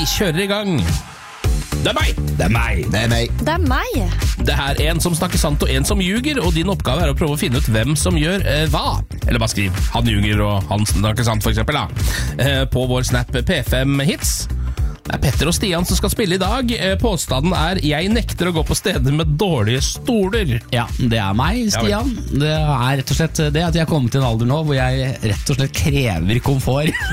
kjører i gang. Det er meg! Det er meg. Det er meg. Det er meg. Det er en som snakker sant og en som ljuger, og din oppgave er å prøve å finne ut hvem som gjør hva. Eller bare skriv 'han ljuger' og 'han snakker sant', for eksempel, da. På vår Snap P5 Hits. Det er Petter og Stian som skal spille i dag. Påstanden er 'jeg nekter å gå på steder med dårlige stoler'. Ja, det er meg, Stian. Det er rett og slett det at jeg har kommet til en alder nå hvor jeg rett og slett krever komfort.